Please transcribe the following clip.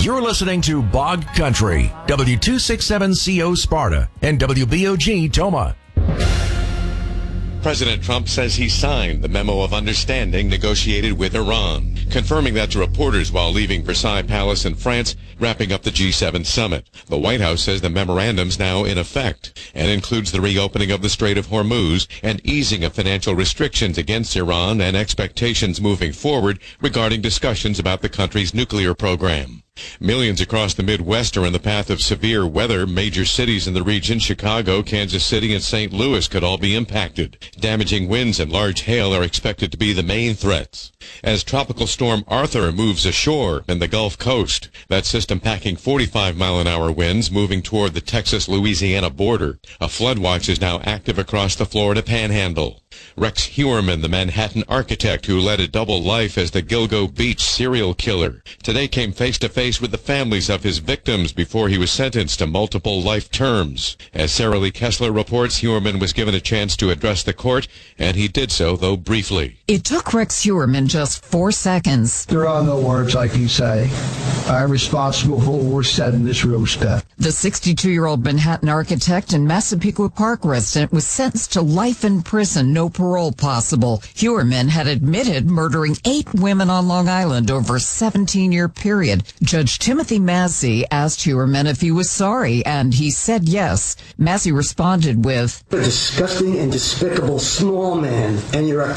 You're listening to Bog Country, W267CO Sparta, and WBOG Toma. President Trump says he signed the memo of understanding negotiated with Iran, confirming that to reporters while leaving Versailles Palace in France, wrapping up the G7 summit. The White House says the memorandum's now in effect and includes the reopening of the Strait of Hormuz and easing of financial restrictions against Iran and expectations moving forward regarding discussions about the country's nuclear program. Millions across the Midwest are in the path of severe weather. Major cities in the region, Chicago, Kansas City, and St. Louis, could all be impacted. Damaging winds and large hail are expected to be the main threats. As Tropical Storm Arthur moves ashore in the Gulf Coast, that system packing 45-mile-an-hour winds moving toward the Texas-Louisiana border. A flood watch is now active across the Florida Panhandle. Rex Heuermann, the Manhattan architect who led a double life as the Gilgo Beach serial killer, today came face-to-face with the families of his victims before he was sentenced to multiple life terms. As Sarah Lee Kessler reports, Heuermann was given a chance to address the court, and he did so, though briefly. It took Rex Heuermann just 4 seconds. There are no words I can say. I'm responsible for what was said in this real step. The 62-year-old Manhattan architect and Massapequa Park resident was sentenced to life in prison, no parole possible. Heuermann had admitted murdering 8 women on Long Island over a 17-year period. Judge Timothy Massey asked Heuermann if he was sorry, and he said yes. Massey responded with, "A disgusting and despicable small man, and you're a